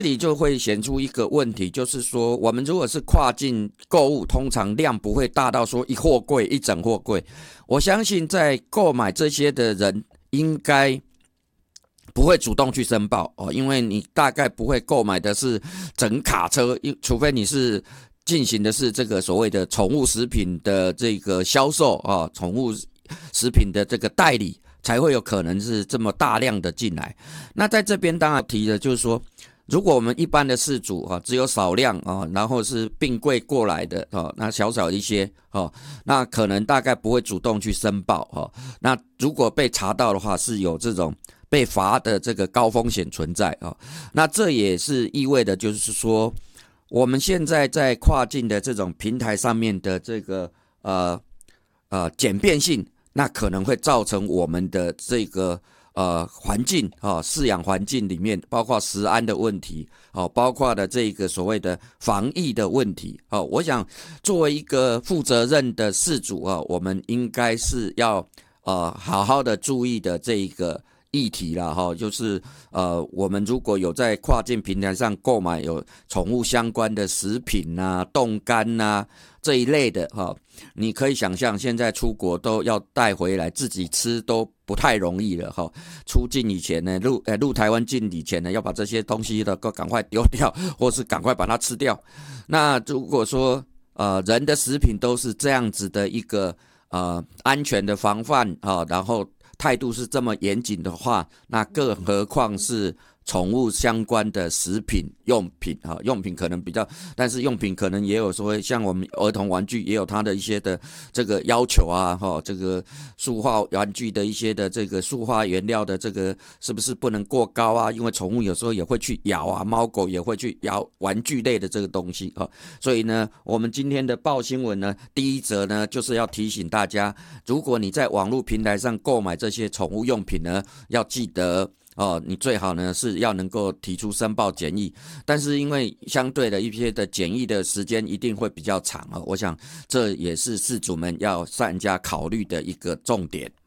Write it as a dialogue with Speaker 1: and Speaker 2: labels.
Speaker 1: 这里就会显出一个问题，就是说，我们如果是跨境购物，通常量不会大到说一货柜一整货柜。我相信在购买这些的人，应该不会主动去申报哦，因为你大概不会购买的是整卡车，除非你是进行的是这个所谓的宠物食品的这个销售啊，宠物食品的这个代理，才会有可能是这么大量的进来。那在这边当然提的就是说，如果我们一般的饲主只有少量然后是并柜过来的那小一些那可能大概不会主动去申报那如果被查到的话，是有这种被罚的这个高风险存在那这也是意味的就是说，我们现在在跨境的这种平台上面的这个简便性，那可能会造成我们的这个环境饲养环境里面，包括食安的问题包括的这个所谓的防疫的问题我想作为一个负责任的饲主我们应该是要好好的注意的这一个议题啦就是我们如果有在跨境平台上购买有宠物相关的食品冻干这一类的你可以想象现在出国都要带回来自己吃都不太容易了出境以前呢，入台湾境以前呢，要把这些东西的赶快丢掉，或是赶快把它吃掉。那如果说人的食品都是这样子的一个安全的防范然后态度是这么严谨的话，那更何况是宠物相关的食品用品用品可能比较，但是用品可能也有说像我们儿童玩具也有它的一些的这个要求这个塑化玩具的一些的这个塑化原料的这个是不是不能过高因为宠物有时候也会去咬猫狗也会去咬玩具类的这个东西所以呢，我们今天的报新闻呢，第一则呢就是要提醒大家，如果你在网络平台上购买这些宠物用品呢，要记得你最好呢是要能够提出申报检疫，但是因为相对的一些的检疫的时间一定会比较长我想这也是饲主们要善加考虑的一个重点。